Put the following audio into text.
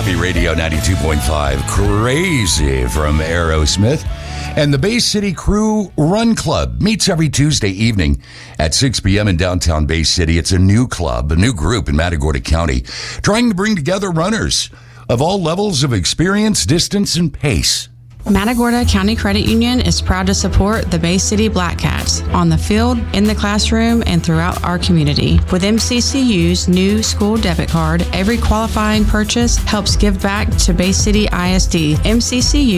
Happy Radio 92.5. Crazy from Aerosmith. And the Bay City Crew Run Club meets every Tuesday evening at 6 p.m. in downtown Bay City. It's a new club, a new group in Matagorda County, trying to bring together runners of all levels of experience, distance, and pace. Matagorda County Credit Union is proud to support the Bay City Black Cats on the field, in the classroom, and throughout our community. With MCCU's new school debit card, every qualifying purchase helps give back to Bay City ISD. MCCU